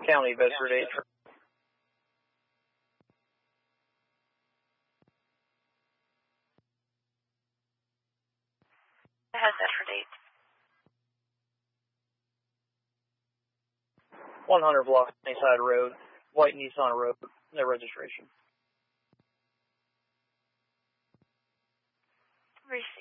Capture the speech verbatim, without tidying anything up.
County, Bedford eight. Ahead, Bedford eight. one hundred block Sunnyside Road, white Nissan Road, no registration. Received.